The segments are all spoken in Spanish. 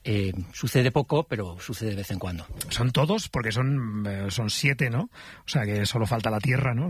Sucede poco, pero sucede de vez en cuando. Son todos, porque son 7, ¿no? O sea, que solo falta la Tierra, ¿no?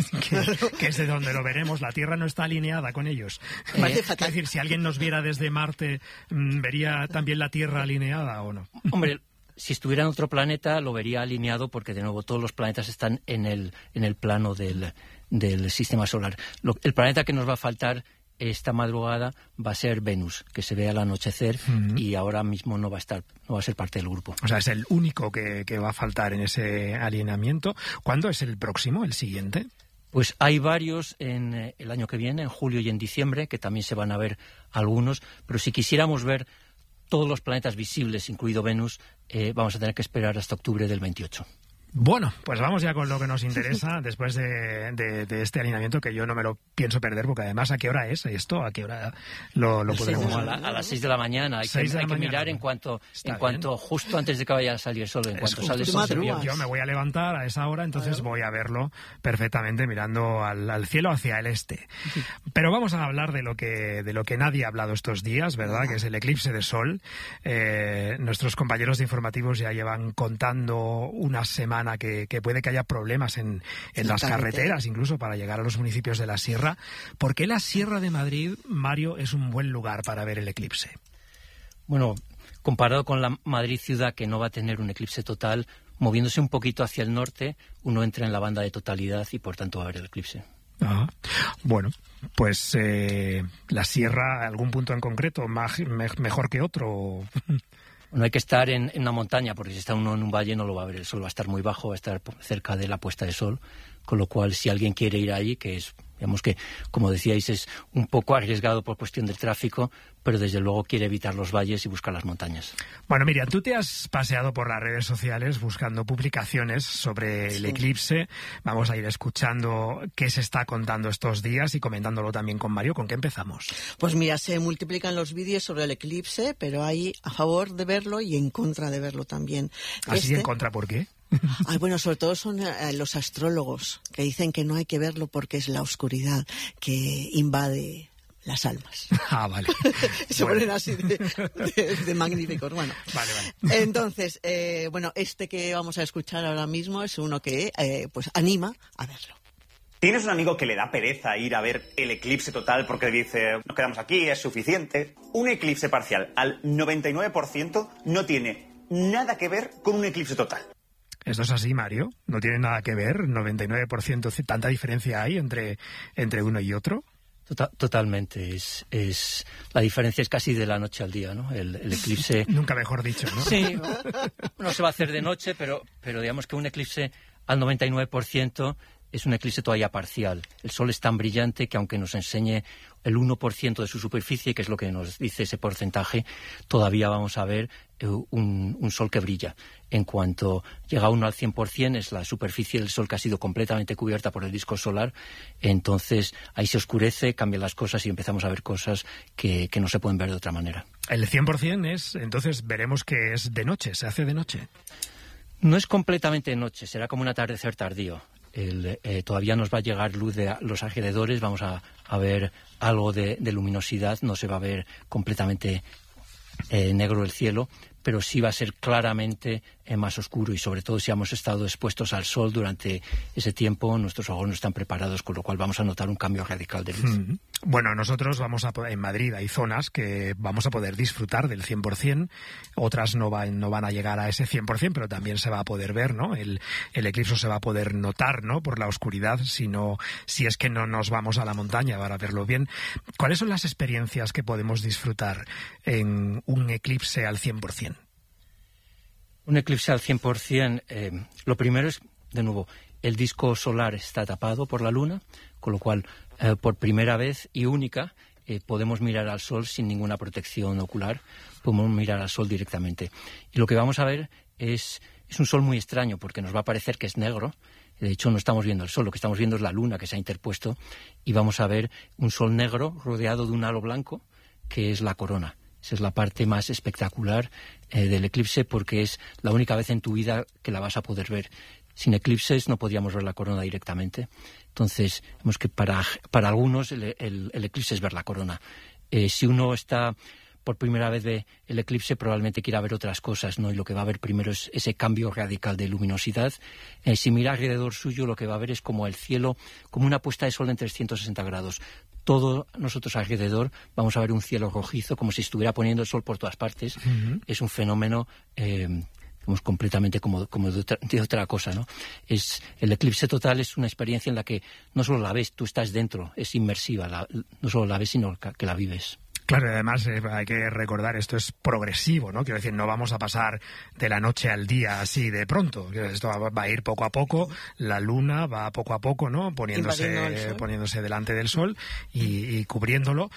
que es de donde lo veremos. La Tierra no está alineada con ellos. Es decir, si alguien nos viera desde Marte, ¿vería también la Tierra alineada o no? Hombre, si estuviera en otro planeta lo vería alineado, porque de nuevo todos los planetas están en el plano del sistema solar. El planeta que nos va a faltar esta madrugada va a ser Venus, que se ve al anochecer y ahora mismo no va a ser parte del grupo. O sea, es el único que va a faltar en ese alineamiento. ¿Cuándo es el próximo, el siguiente? Pues hay varios en el año que viene, en julio y en diciembre, que también se van a ver algunos, pero si quisiéramos ver todos los planetas visibles, incluido Venus, vamos a tener que esperar hasta octubre del 28. Bueno, pues vamos ya con lo que nos interesa después de este alineamiento, que yo no me lo pienso perder, porque además, ¿a qué hora es esto? ¿A qué hora lo podemos...? A las 6 de la mañana. Hay que mirar en cuanto justo antes de que vaya a salir el sol. En cuanto sale el sol se pierde. Yo me voy a levantar a esa hora, entonces voy a verlo perfectamente mirando al cielo hacia el este. Sí. Pero vamos a hablar de lo que nadie ha hablado estos días, ¿verdad? Que es el eclipse de sol. Nuestros compañeros de informativos ya llevan contando una semana que puede que haya problemas en las carreteras, incluso para llegar a los municipios de la sierra. ¿Por qué la Sierra de Madrid, Mario, es un buen lugar para ver el eclipse? Bueno, comparado con la Madrid ciudad, que no va a tener un eclipse total, moviéndose un poquito hacia el norte, uno entra en la banda de totalidad y por tanto va a ver el eclipse. Bueno, pues la sierra, ¿algún punto en concreto mejor que otro? No hay que estar en una montaña, porque si está uno en un valle no lo va a ver. El sol va a estar muy bajo, va a estar cerca de la puesta de sol, con lo cual si alguien quiere ir ahí, que es, digamos que, como decíais, es un poco arriesgado por cuestión del tráfico, pero desde luego quiere evitar los valles y buscar las montañas. Bueno, Miriam, tú te has paseado por las redes sociales buscando publicaciones sobre el eclipse. Vamos a ir escuchando qué se está contando estos días y comentándolo también con Mario. ¿Con qué empezamos? Pues mira, se multiplican los vídeos sobre el eclipse, pero hay a favor de verlo y en contra de verlo también. ¿Así en contra por qué? Bueno, sobre todo son los astrólogos, que dicen que no hay que verlo porque es la oscuridad que invade las almas. Vale. Se ponen así de magníficos. Bueno, vale. Entonces, este que vamos a escuchar ahora mismo es uno que pues anima a verlo. ¿Tienes un amigo que le da pereza ir a ver el eclipse total porque dice, nos quedamos aquí, es suficiente? Un eclipse parcial al 99% no tiene nada que ver con un eclipse total. ¿Esto es así, Mario? ¿No tiene nada que ver? ¿99%? ¿Tanta diferencia hay entre uno y otro? Totalmente. La diferencia es casi de la noche al día, ¿no? El eclipse... Nunca mejor dicho, ¿no? Sí, no se va a hacer de noche, pero digamos que un eclipse al 99% es un eclipse todavía parcial. El sol es tan brillante que aunque nos enseñe el 1% de su superficie, que es lo que nos dice ese porcentaje, todavía vamos a ver un sol que brilla. En cuanto llega uno al 100%, es la superficie del sol que ha sido completamente cubierta por el disco solar, entonces ahí se oscurece, cambian las cosas y empezamos a ver cosas que no se pueden ver de otra manera. El 100% es, entonces veremos que es de noche, se hace de noche. No es completamente de noche, será como un atardecer tardío. Todavía nos va a llegar luz de los alrededores, vamos a ver algo de luminosidad, no se va a ver completamente negro el cielo, pero sí va a ser claramente más oscuro y sobre todo si hemos estado expuestos al sol durante ese tiempo, nuestros ojos no están preparados, con lo cual vamos a notar un cambio radical de luz. Bueno, nosotros en Madrid hay zonas que vamos a poder disfrutar del 100%, otras no van a llegar a ese 100%, pero también se va a poder ver, ¿no? El eclipse se va a poder notar, ¿no? Por la oscuridad, si es que no nos vamos a la montaña para verlo bien. ¿Cuáles son las experiencias que podemos disfrutar en un eclipse al 100%? Un eclipse al 100%, lo primero es, de nuevo, el disco solar está tapado por la luna, con lo cual, por primera vez y única, podemos mirar al sol sin ninguna protección ocular, podemos mirar al sol directamente. Y lo que vamos a ver es un sol muy extraño, porque nos va a parecer que es negro. De hecho, no estamos viendo el sol, lo que estamos viendo es la luna que se ha interpuesto, y vamos a ver un sol negro rodeado de un halo blanco, que es la corona. Esa es la parte más espectacular del eclipse, porque es la única vez en tu vida que la vas a poder ver. Sin eclipses no podíamos ver la corona directamente. Entonces, vemos que para algunos el eclipse es ver la corona. Si uno está por primera vez ve el eclipse probablemente quiera ver otras cosas, ¿no? Y lo que va a ver primero es ese cambio radical de luminosidad. Si mira alrededor suyo, lo que va a ver es como el cielo, como una puesta de sol en 360 grados. Todo nosotros alrededor vamos a ver un cielo rojizo, como si estuviera poniendo el sol por todas partes. Es un fenómeno completamente como de otra cosa, ¿no? El eclipse total es una experiencia en la que no solo la ves, tú estás dentro, es inmersiva, no solo la ves, sino que la vives. Claro, y además hay que recordar, esto es progresivo, ¿no? Quiero decir, no vamos a pasar de la noche al día así de pronto. Esto va a ir poco a poco, la luna va poco a poco, ¿no? Poniéndose delante del sol y cubriéndolo.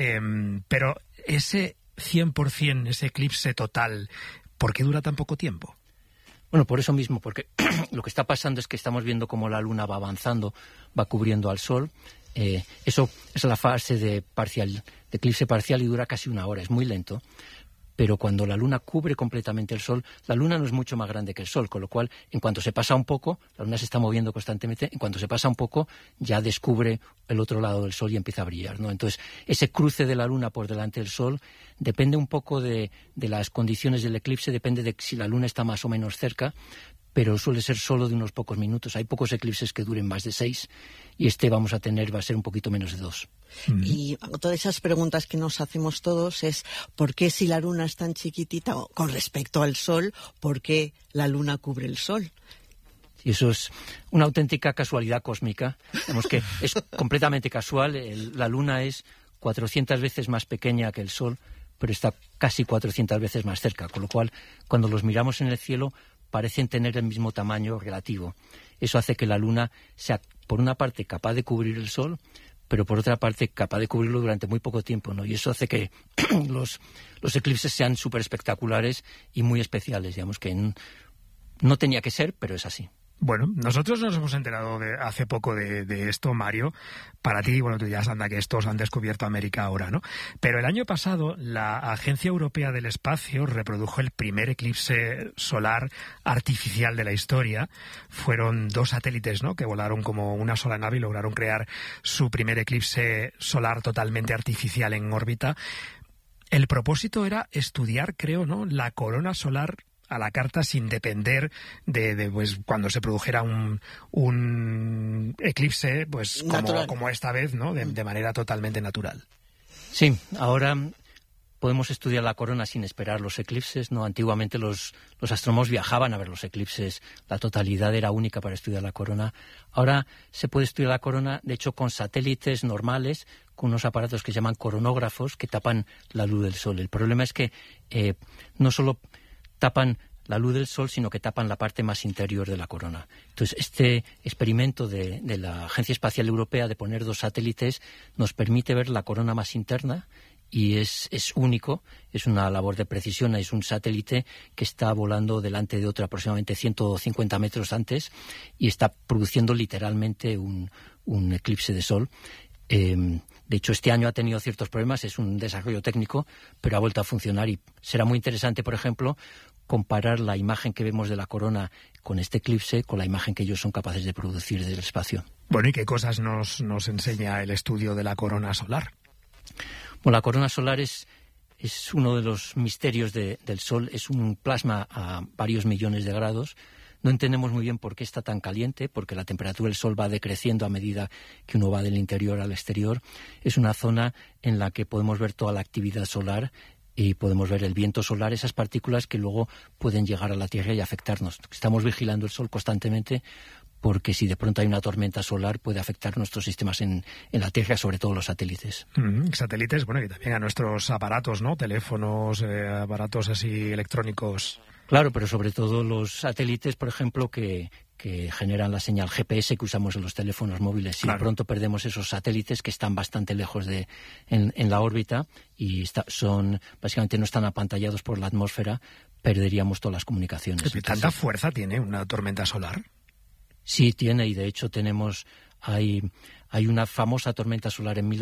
Pero ese 100%, ese eclipse total, ¿por qué dura tan poco tiempo? Bueno, por eso mismo, porque lo que está pasando es que estamos viendo cómo la luna va avanzando, va cubriendo al sol. Eso es la fase de eclipse parcial y dura casi 1 hora, es muy lento. Pero cuando la luna cubre completamente el sol, la luna no es mucho más grande que el sol, con lo cual, en cuanto se pasa un poco, la luna se está moviendo constantemente, en cuanto se pasa un poco, ya descubre el otro lado del sol y empieza a brillar, ¿no? Entonces, ese cruce de la luna por delante del sol depende un poco de las condiciones del eclipse, depende de si la luna está más o menos cerca, pero suele ser solo de unos pocos minutos. Hay pocos eclipses que duren más de 6 y va a ser un poquito menos de 2. Y otra de esas preguntas que nos hacemos todos es ¿por qué si la luna es tan chiquitita con respecto al sol, por qué la luna cubre el sol? Y eso es una auténtica casualidad cósmica. Digamos que es completamente casual. La luna es 400 veces más pequeña que el sol, pero está casi 400 veces más cerca, con lo cual cuando los miramos en el cielo parecen tener el mismo tamaño relativo. Eso hace que la luna sea, por una parte, capaz de cubrir el sol, pero por otra parte capaz de cubrirlo durante muy poco tiempo, ¿no? Y eso hace que los eclipses sean súper espectaculares y muy especiales, digamos que no tenía que ser, pero es así. Bueno, nosotros nos hemos enterado hace poco de esto, Mario. Para ti, bueno, tú ya anda que estos han descubierto América ahora, ¿no? Pero el año pasado la Agencia Europea del Espacio reprodujo el primer eclipse solar artificial de la historia. Fueron 2 satélites, ¿no?, que volaron como una sola nave y lograron crear su primer eclipse solar totalmente artificial en órbita. El propósito era estudiar, creo, ¿no?, la corona solar a la carta sin depender de pues cuando se produjera un eclipse pues como esta vez, ¿no?, de manera totalmente natural. Sí, ahora podemos estudiar la corona sin esperar los eclipses, ¿no? Antiguamente los astrónomos viajaban a ver los eclipses, la totalidad era única para estudiar la corona. Ahora se puede estudiar la corona, de hecho, con satélites normales, con unos aparatos que se llaman coronógrafos que tapan la luz del sol. El problema es que no solo tapan la luz del sol, sino que tapan la parte más interior de la corona. Entonces, este experimento de la Agencia Espacial Europea de poner 2 satélites nos permite ver la corona más interna y es único, es una labor de precisión, es un satélite que está volando delante de otro aproximadamente 150 metros antes y está produciendo literalmente un eclipse de sol. De hecho, este año ha tenido ciertos problemas, es un desarrollo técnico, pero ha vuelto a funcionar y será muy interesante, por ejemplo, comparar la imagen que vemos de la corona con este eclipse con la imagen que ellos son capaces de producir del espacio. Bueno, ¿y qué cosas nos enseña el estudio de la corona solar? Bueno, la corona solar es uno de los misterios del Sol, es un plasma a varios millones de grados. No entendemos muy bien por qué está tan caliente, porque la temperatura del Sol va decreciendo a medida que uno va del interior al exterior. Es una zona en la que podemos ver toda la actividad solar y podemos ver el viento solar, esas partículas que luego pueden llegar a la Tierra y afectarnos. Estamos vigilando el Sol constantemente porque si de pronto hay una tormenta solar puede afectar nuestros sistemas en la Tierra, sobre todo los satélites. Satélites, bueno, y también a nuestros aparatos, ¿no? Teléfonos, aparatos así electrónicos. Claro, pero sobre todo los satélites, por ejemplo, que generan la señal GPS que usamos en los teléfonos móviles. Si de pronto perdemos esos satélites que están bastante lejos en la órbita y básicamente no están apantallados por la atmósfera, perderíamos todas las comunicaciones. ¿Tanta fuerza tiene una tormenta solar? Sí, tiene, y de hecho hay una famosa tormenta solar en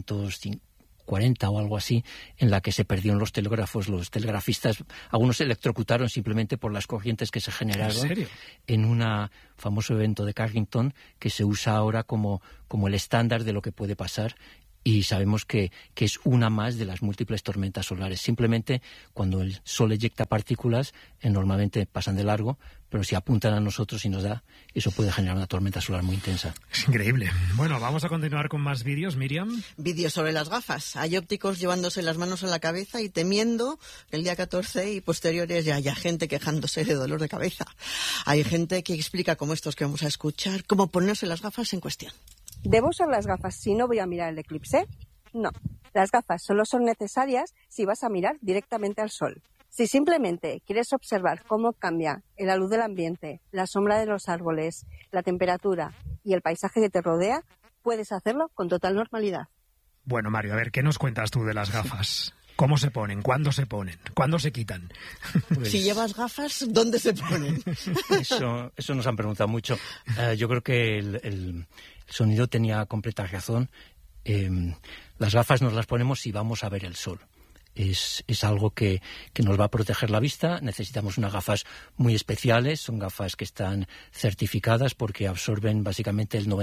1840 o algo así, en la que se perdieron los telégrafos, los telegrafistas, algunos se electrocutaron simplemente por las corrientes que se generaron. ¿En serio? En un famoso evento de Carrington que se usa ahora como el estándar de lo que puede pasar. y sabemos que es una más de las múltiples tormentas solares. Simplemente cuando el Sol eyecta partículas, normalmente pasan de largo, pero si apuntan a nosotros y nos da, eso puede generar una tormenta solar muy intensa. Es increíble. Bueno, vamos a continuar con más vídeos, Miriam. Vídeos sobre las gafas. Hay ópticos llevándose las manos a la cabeza y temiendo que el día 14 y posteriores ya haya gente quejándose de dolor de cabeza. Hay gente que explica, como estos que vamos a escuchar, cómo ponerse las gafas en cuestión. ¿Debo usar las gafas si no voy a mirar el eclipse? No. Las gafas solo son necesarias si vas a mirar directamente al sol. Si simplemente quieres observar cómo cambia la luz del ambiente, la sombra de los árboles, la temperatura y el paisaje que te rodea, puedes hacerlo con total normalidad. Bueno, Mario, a ver, ¿qué nos cuentas tú de las gafas? ¿Cómo se ponen? ¿Cuándo se ponen? ¿Cuándo se quitan? Pues, si llevas gafas, ¿dónde se ponen? Eso nos han preguntado mucho. Yo creo que el sonido tenía completa razón. Las gafas nos las ponemos si vamos a ver el sol. Es algo que nos va a proteger la vista. Necesitamos unas gafas muy especiales. Son gafas que están certificadas porque absorben básicamente el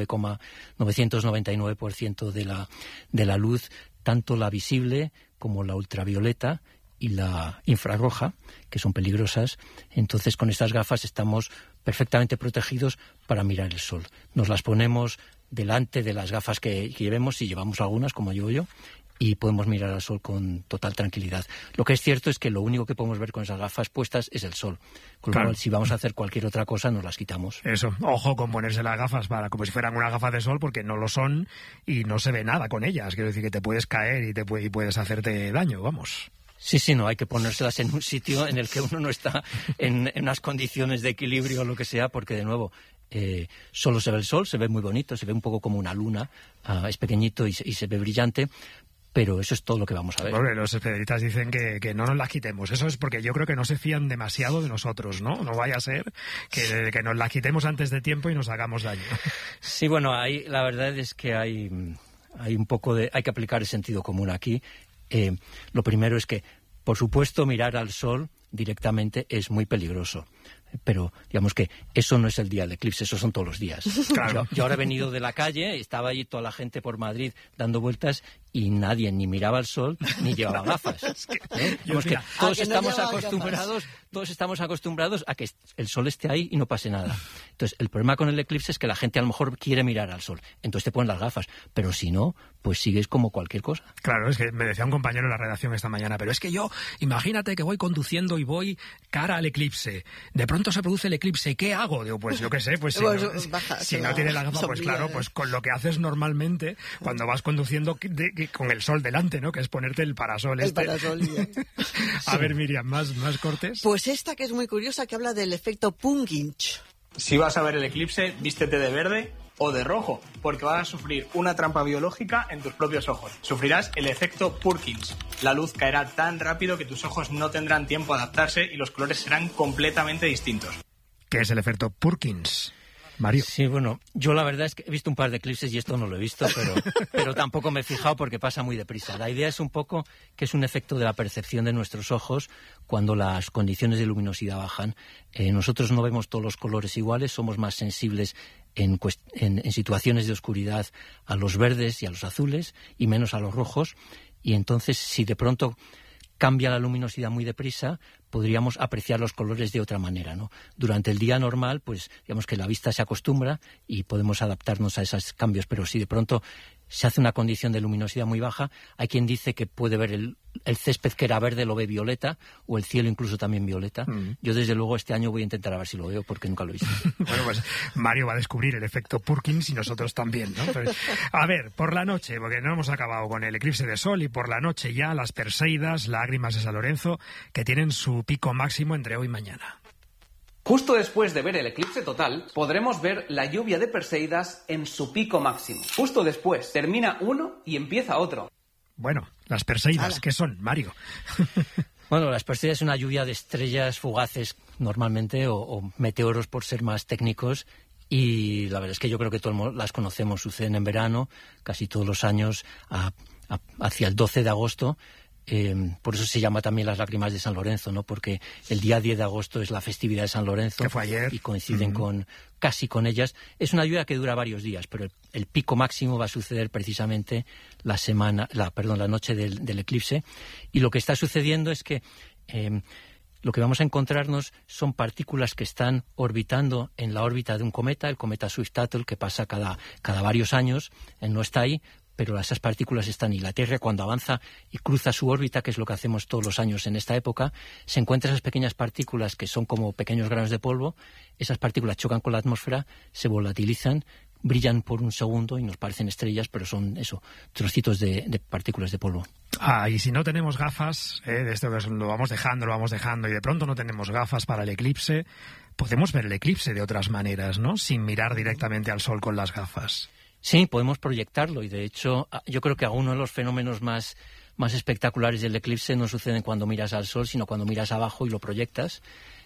999% de la luz, tanto la visible como la ultravioleta y la infrarroja, que son peligrosas. Entonces, con estas gafas estamos perfectamente protegidos para mirar el sol. Nos las ponemos delante de las gafas que llevemos, si llevamos algunas, como llevo yo, y podemos mirar al sol con total tranquilidad. Lo que es cierto es que lo único que podemos ver con esas gafas puestas es el sol. Con lo cual, si vamos a hacer cualquier otra cosa, nos las quitamos. Eso, ojo con ponerse las gafas como si fueran una gafa de sol, porque no lo son y no se ve nada con ellas. Quiero decir que te puedes caer y puedes hacerte daño, vamos. Sí, no, hay que ponérselas en un sitio en el que uno no está en unas condiciones de equilibrio o lo que sea, porque de nuevo solo se ve el sol, se ve muy bonito, se ve un poco como una luna, es pequeñito y se ve brillante, pero eso es todo lo que vamos a ver. Bueno, los especialistas dicen que no nos las quitemos. Eso es porque yo creo que no se fían demasiado de nosotros, ¿no? No vaya a ser que nos las quitemos antes de tiempo y nos hagamos daño. Sí, bueno, la verdad es que hay un poco hay que aplicar el sentido común aquí. Lo primero es que, por supuesto, mirar al sol directamente es muy peligroso. Pero digamos que eso no es el día del eclipse, eso son todos los días. Claro. Yo ahora he venido de la calle, estaba allí toda la gente por Madrid dando vueltas y nadie ni miraba al sol ni llevaba gafas. Todos estamos acostumbrados a que el sol esté ahí y no pase nada. Entonces, el problema con el eclipse es que la gente a lo mejor quiere mirar al sol, entonces te ponen las gafas, pero si no, pues sigues como cualquier cosa. Claro, es que me decía un compañero en la redacción esta mañana, pero es que yo, imagínate que voy conduciendo y voy cara al eclipse, de pronto se produce el eclipse, ¿qué hago? Digo, pues yo qué sé, pues si no tienes la gafa, pues claro, pues con lo que haces normalmente cuando vas conduciendo con el sol delante, ¿no? Que es ponerte el parasol. Parasol, A ver, Miriam, más cortes. Pues esta que es muy curiosa, que habla del efecto Pungkinch. Si vas a ver el eclipse, vístete de verde o de rojo, porque vas a sufrir una trampa biológica en tus propios ojos. Sufrirás el efecto Purkinje. La luz caerá tan rápido que tus ojos no tendrán tiempo a adaptarse y los colores serán completamente distintos. ¿Qué es el efecto Purkinje? Mario. Sí, bueno, yo la verdad es que he visto un par de eclipses y esto no lo he visto, pero tampoco me he fijado porque pasa muy deprisa. La idea es un poco que es un efecto de la percepción de nuestros ojos cuando las condiciones de luminosidad bajan. Nosotros no vemos todos los colores iguales, somos más sensibles en situaciones de oscuridad a los verdes y a los azules y menos a los rojos. Y entonces, si de pronto cambia la luminosidad muy deprisa, podríamos apreciar los colores de otra manera, ¿no? Durante el día normal, pues digamos que la vista se acostumbra y podemos adaptarnos a esos cambios, pero si de pronto se hace una condición de luminosidad muy baja, hay quien dice que puede ver el césped que era verde lo ve violeta, o el cielo incluso también violeta. Yo desde luego este año voy a intentar a ver si lo veo, porque nunca lo he visto. Bueno, pues Mario va a descubrir el efecto Purkinje y nosotros también, ¿no? Pero, a ver, por la noche, porque no hemos acabado con el eclipse de sol, y por la noche ya las Perseidas, lágrimas de San Lorenzo, que tienen su pico máximo entre hoy y mañana. Justo después de ver el eclipse total, podremos ver la lluvia de Perseidas en su pico máximo. Justo después, termina uno y empieza otro. Bueno, las Perseidas, ¿qué son, Mario? Bueno, las Perseidas es una lluvia de estrellas fugaces normalmente, o meteoros por ser más técnicos, y la verdad es que yo creo que todos las conocemos, suceden en verano, casi todos los años, hacia el 12 de agosto, Por eso se llama también las lágrimas de San Lorenzo, ¿no? Porque el día 10 de agosto es la festividad de San Lorenzo. Que fue ayer. Y coinciden casi con ellas. Es una lluvia que dura varios días, pero el pico máximo va a suceder precisamente la noche del eclipse. Y lo que está sucediendo es que lo que vamos a encontrarnos son partículas que están orbitando en la órbita de un cometa, el cometa Swift-Tuttle, que pasa cada varios años. No está ahí, pero esas partículas están, y la Tierra, cuando avanza y cruza su órbita, que es lo que hacemos todos los años en esta época, se encuentra esas pequeñas partículas que son como pequeños granos de polvo. Esas partículas chocan con la atmósfera, se volatilizan, brillan por un segundo y nos parecen estrellas, pero son trocitos de partículas de polvo. Y si no tenemos gafas, de esto que lo vamos dejando, y de pronto no tenemos gafas para el eclipse, podemos ver el eclipse de otras maneras, ¿no? Sin mirar directamente al sol con las gafas. Sí, podemos proyectarlo, y de hecho yo creo que uno de los fenómenos más espectaculares del eclipse no suceden cuando miras al sol, sino cuando miras abajo y lo proyectas.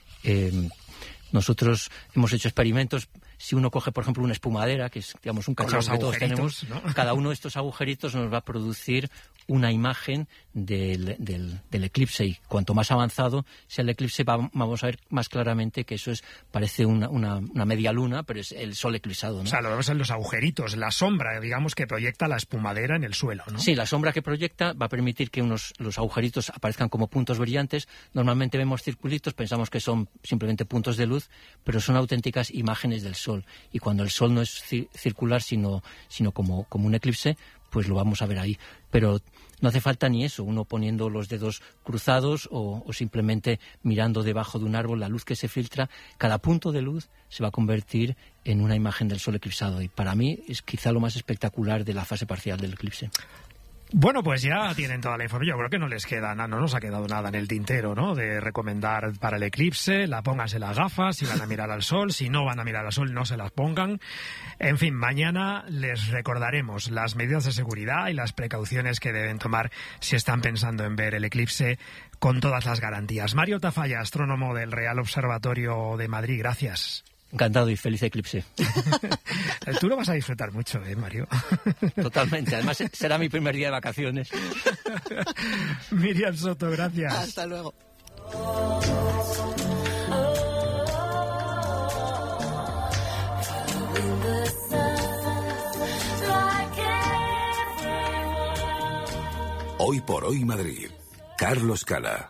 Nosotros hemos hecho experimentos. Si uno coge, por ejemplo, una espumadera, que es, digamos, un cacharro que todos tenemos, ¿no? Cada uno de estos agujeritos nos va a producir una imagen del eclipse, y cuanto más avanzado sea el eclipse, vamos a ver más claramente que eso parece una media luna, pero es el sol eclipsado, ¿no? O sea, lo vemos en los agujeritos, la sombra, digamos, que proyecta la espumadera en el suelo, ¿no? Sí, la sombra que proyecta va a permitir que los agujeritos aparezcan como puntos brillantes. Normalmente vemos circulitos, pensamos que son simplemente puntos de luz, pero son auténticas imágenes del sol. Y cuando el sol no es circular, sino como un eclipse, pues lo vamos a ver ahí. Pero no hace falta ni eso, uno poniendo los dedos cruzados o simplemente mirando debajo de un árbol, la luz que se filtra, cada punto de luz se va a convertir en una imagen del sol eclipsado. Y para mí es quizá lo más espectacular de la fase parcial del eclipse. Bueno, pues ya tienen toda la información. Yo creo que no les queda nada, no nos ha quedado nada en el tintero, ¿no? De recomendar para el eclipse, pónganse las gafas si van a mirar al sol, si no van a mirar al sol, no se las pongan. En fin, mañana les recordaremos las medidas de seguridad y las precauciones que deben tomar si están pensando en ver el eclipse con todas las garantías. Mario Tafalla, astrónomo del Real Observatorio de Madrid, gracias. Encantado y feliz eclipse. Tú lo vas a disfrutar mucho, Mario. Totalmente. Además, será mi primer día de vacaciones. Miriam Soto, gracias. Hasta luego. Hoy por hoy Madrid. Carlos Cala.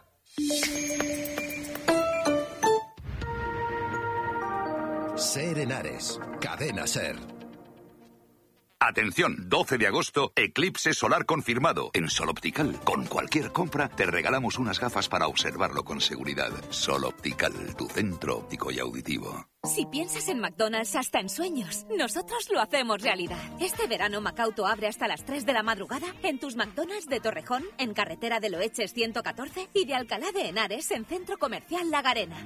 Ser Henares, Cadena Ser. Atención, 12 de agosto, eclipse solar confirmado. En Sol Optical, con cualquier compra, te regalamos unas gafas para observarlo con seguridad. Sol Optical, tu centro óptico y auditivo. Si piensas en McDonald's hasta en sueños, nosotros lo hacemos realidad. Este verano Macauto abre hasta las 3 de la madrugada en tus McDonald's de Torrejón, en Carretera de Loeches 114, y de Alcalá de Henares, en Centro Comercial La Garena.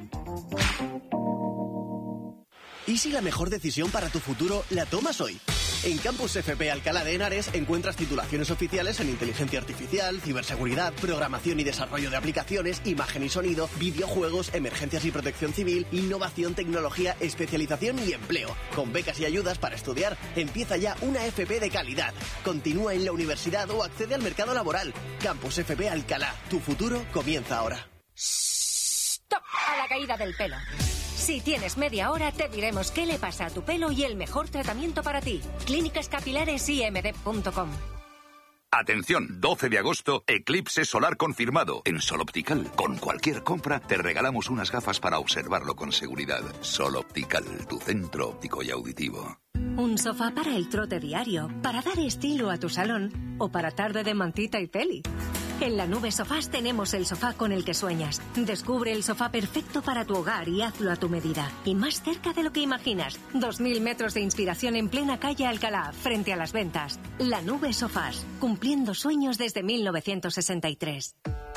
¿Y si la mejor decisión para tu futuro la tomas hoy? En Campus FP Alcalá de Henares encuentras titulaciones oficiales en inteligencia artificial, ciberseguridad, programación y desarrollo de aplicaciones, imagen y sonido, videojuegos, emergencias y protección civil, innovación, tecnología, especialización y empleo. Con becas y ayudas para estudiar, empieza ya una FP de calidad. Continúa en la universidad o accede al mercado laboral. Campus FP Alcalá. Tu futuro comienza ahora. ¡Stop! A la caída del pelo. Si tienes media hora, te diremos qué le pasa a tu pelo y el mejor tratamiento para ti. clínicascapilaresimd.com. Atención, 12 de agosto, eclipse solar confirmado. En Sol Optical, con cualquier compra, te regalamos unas gafas para observarlo con seguridad. Sol Optical, tu centro óptico y auditivo. Un sofá para el trote diario, para dar estilo a tu salón o para tarde de mantita y peli. En La Nube Sofás tenemos el sofá con el que sueñas. Descubre el sofá perfecto para tu hogar y hazlo a tu medida. Y más cerca de lo que imaginas. 2000 metros de inspiración en plena calle Alcalá, frente a Las Ventas. La Nube Sofás, cumpliendo sueños desde 1963.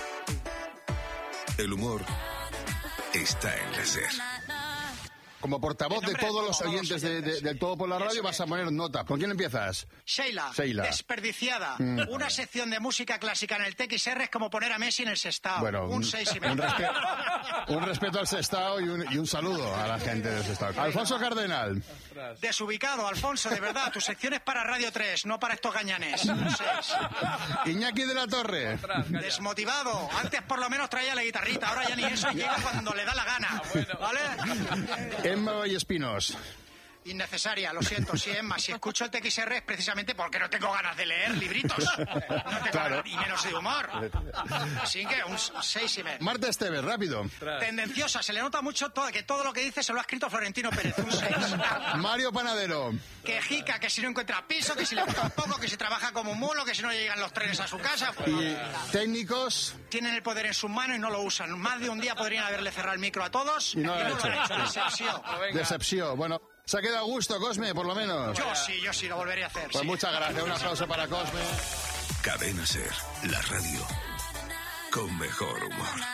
El humor está en la SER. Como portavoz de todos los oyentes del Todo por la Radio vas a poner nota. ¿Con quién empiezas? Sheila. Desperdiciada. Una sección de música clásica en el TXR es como poner a Messi en el Sestao. Bueno, un 6,5. Un respeto al Sestao y un saludo a la gente del Sestao. Alfonso Cardenal. Desubicado, Alfonso, de verdad. Tu sección es para Radio 3, no para estos gañanes. Iñaki de la Torre. Desmotivado. Antes por lo menos traía la guitarrita, ahora ya ni eso, llega cuando le da la gana. ¿Vale? Emma Vallespinos. Innecesaria, lo siento, sí, Emma. Si escucho el TXR es precisamente porque no tengo ganas de leer libritos. No tengo ganas, y menos de humor. Así que un 6,5. Marta Esteves, rápido. Tendenciosa, se le nota mucho que todo lo que dice se lo ha escrito Florentino Pérez. Un 6. Mario Panadero. Quejica, que si no encuentra piso, que si le gusta un poco, que si trabaja como un mulo, que si no llegan los trenes a su casa. Y técnicos. Tienen el poder en sus manos y no lo usan. Más de un día podrían haberle cerrado el micro a todos. Y no lo han hecho. Decepción. Decepción. Bueno. Se ha quedado a gusto, Cosme, por lo menos. Yo sí, lo volvería a hacer. Pues sí. Muchas gracias, un aplauso para Cosme. Cadena SER, la radio con mejor humor.